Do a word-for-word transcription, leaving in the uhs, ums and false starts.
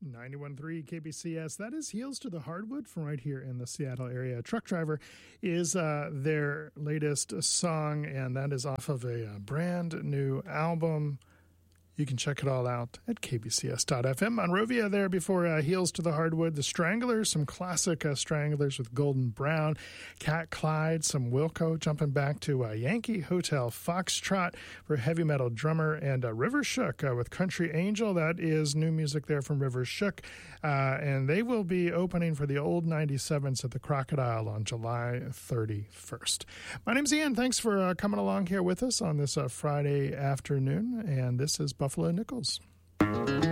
ninety-one point three K B C S. That is Heels to the Hardwood from right here in the Seattle area. Truck Driver is uh, their latest song, and that is off of a, a brand new album. You can check it all out at k b c s dot f m. Monrovia there before uh, Heels to the Hardwood. The Stranglers, some classic uh, Stranglers with Golden Brown. Cat Clyde, some Wilco, jumping back to uh, Yankee Hotel Foxtrot for heavy metal drummer. And uh, River Shook uh, with Country Angel. That is new music there from River Shook. Uh, and they will be opening for the Old ninety-sevens at the Crocodile on July thirty-first. My name's Ian. Thanks for uh, coming along here with us on this uh, Friday afternoon. And this is Buffalo Nichols.